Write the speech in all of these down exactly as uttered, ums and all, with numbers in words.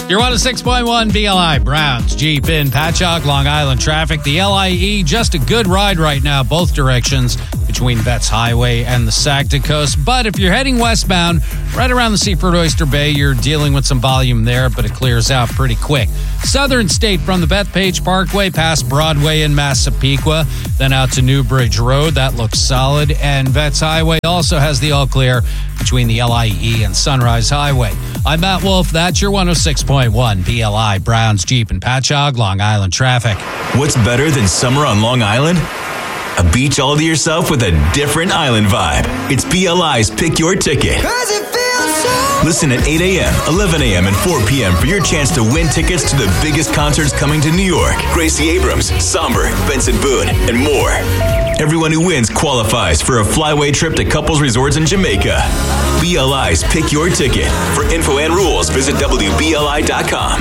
You're one oh six point one B L I, Browns, Jeep in Patchogue, Long Island traffic. The L I E, just a good ride right now, both directions between Vets Highway and the Sagda Coast. But if you're heading westbound, right around the Seaford Oyster Bay, you're dealing with some volume there, but it clears out pretty quick. Southern State from the Bethpage Parkway past Broadway in Massapequa, then out to Newbridge Road. That looks solid. And Vets Highway also has the all clear between the L I E and Sunrise Highway. I'm Matt Wolf. That's your one oh six point one B L I, Browns, Jeep in Patchogue, Long Island traffic. What's better than summer on Long Island? A beach all to yourself with a different island vibe. It's B L I's Pick Your Ticket. Listen at eight a.m., eleven a.m., and four p.m. for your chance to win tickets to the biggest concerts coming to New York. Gracie Abrams, Somber, Benson Boone, and more. Everyone who wins qualifies for a flyaway trip to Couples Resorts in Jamaica. B L I's Pick Your Ticket. For info and rules, visit W B L I dot com.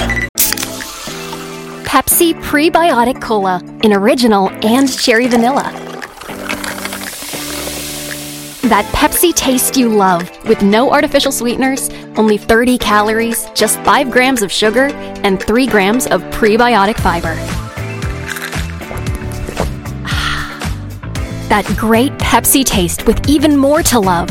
Pepsi Prebiotic Cola in original and cherry vanilla. That Pepsi taste you love, with no artificial sweeteners, only thirty calories, just five grams of sugar, and three grams of prebiotic fiber. That great Pepsi taste with even more to love.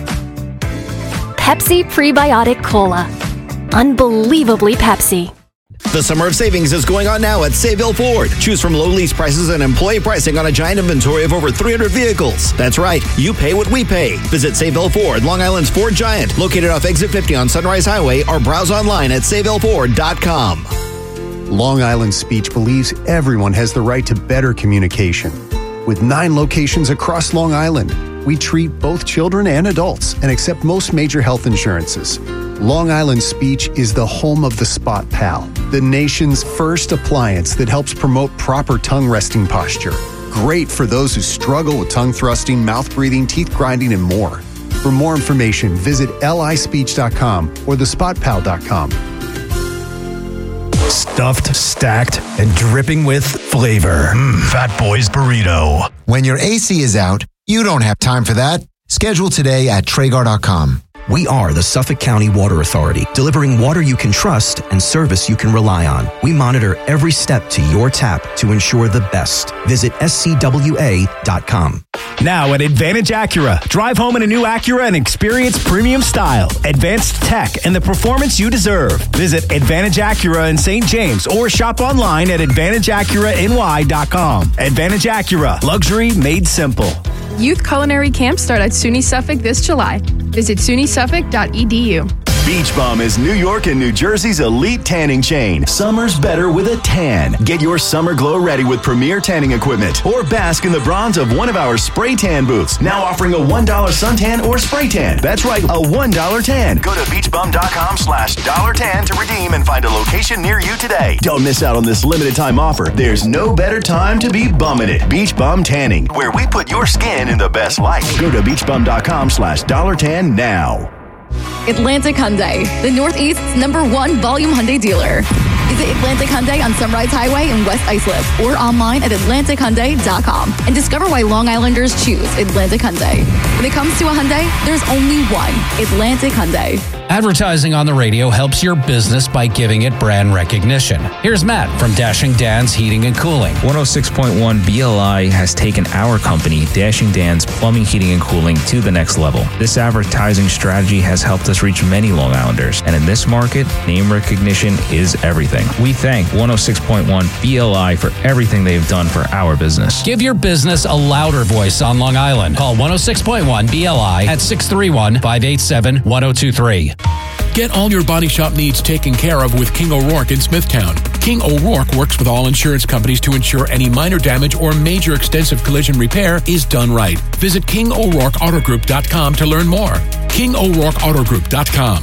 Pepsi Prebiotic Cola. Unbelievably Pepsi. The summer of savings is going on now at Sayville Ford. Choose from low lease prices and employee pricing on a giant inventory of over three hundred vehicles. That's right, you pay what we pay. Visit Sayville Ford, Long Island's Ford Giant, located off Exit fifty on Sunrise Highway, or browse online at sayville ford dot com. Long Island Speech believes everyone has the right to better communication. With nine locations across Long Island, we treat both children and adults and accept most major health insurances. Long Island Speech is the home of the Spot Pal, the nation's first appliance that helps promote proper tongue resting posture. Great for those who struggle with tongue thrusting, mouth breathing, teeth grinding, and more. For more information, visit L I speech dot com or the spot pal dot com. Stuffed, stacked, and dripping with flavor. Mm, Fat Boy's Burrito. When your A C is out, you don't have time for that. Schedule today at Traeger dot com. We are the Suffolk County Water Authority, delivering water you can trust and service you can rely on. We monitor every step to your tap to ensure the best. Visit S C W A dot com. Now at Advantage Acura. Drive home in a new Acura and experience premium style, advanced tech, and the performance you deserve. Visit Advantage Acura in Saint James or shop online at advantage acura n y dot com. Advantage Acura. Luxury made simple. Youth culinary camps start at SUNY Suffolk this July. Visit suny suffolk dot e d u. Beach Bum is New York and New Jersey's elite tanning chain. Summer's better with a tan. Get your summer glow ready with premier tanning equipment or bask in the bronze of one of our spray tan booths. Now offering a one dollar suntan or spray tan. That's right, a one dollar tan. Go to beach bum dot com slash dollar tan to redeem and find a location near you today. Don't miss out on this limited time offer. There's no better time to be bumming it. Beach Bum Tanning, where we put your skin in the best light. Go to beach bum dot com slash dollar tan now. Atlantic Hyundai, the Northeast's number one volume Hyundai dealer. Visit Atlantic Hyundai on Sunrise Highway in West Islip or online at atlantic hyundai dot com and discover why Long Islanders choose Atlantic Hyundai. When it comes to a Hyundai, there's only one, Atlantic Hyundai. Advertising on the radio helps your business by giving it brand recognition. Here's Matt from Dashing Dan's Heating and Cooling. one oh six point one B L I has taken our company, Dashing Dan's Plumbing, Heating, and Cooling, to the next level. This advertising strategy has helped us reach many Long Islanders, and in this market, name recognition is everything. We thank one oh six point one B L I for everything they've done for our business. Give your business a louder voice on Long Island. Call one oh six point one B L I at six three one, five eight seven, one oh two three. Get all your body shop needs taken care of with King O'Rourke in Smithtown. King O'Rourke works with all insurance companies to ensure any minor damage or major extensive collision repair is done right. Visit king o'rourke auto group dot com to learn more. king o'rourke auto group dot com.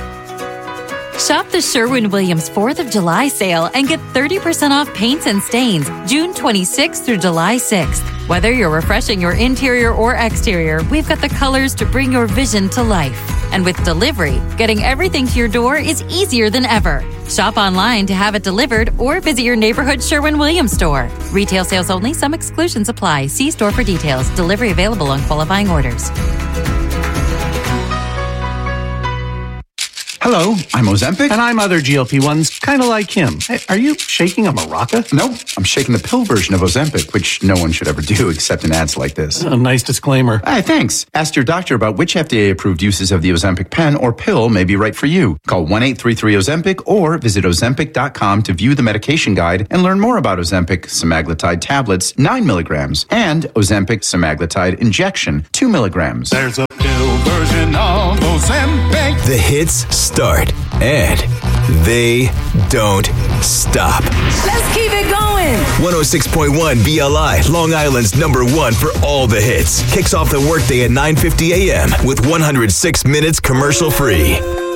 Shop the Sherwin-Williams fourth of July sale and get thirty percent off paints and stains June twenty-sixth through July sixth. Whether you're refreshing your interior or exterior, we've got the colors to bring your vision to life. And with delivery, getting everything to your door is easier than ever. Shop online to have it delivered or visit your neighborhood Sherwin-Williams store. Retail sales only. Some exclusions apply. See store for details. Delivery available on qualifying orders. Hello, I'm Ozempic. And I'm other G L P ones, kind of like him. Hey, are you shaking a maraca? No, I'm shaking the pill version of Ozempic, which no one should ever do except in ads like this. A nice disclaimer. Hey, thanks. Ask your doctor about which F D A-approved uses of the Ozempic pen or pill may be right for you. Call one eight three three Ozempic or visit ozempic dot com to view the medication guide and learn more about Ozempic semaglutide tablets, nine milligrams, and Ozempic semaglutide injection, two milligrams. There's a pill version of Ozempic. The hits start, and they don't stop. Let's keep it going. one oh six point one B L I, Long Island's number one for all the hits. Kicks off the workday at nine fifty a.m. with one hundred six minutes commercial free.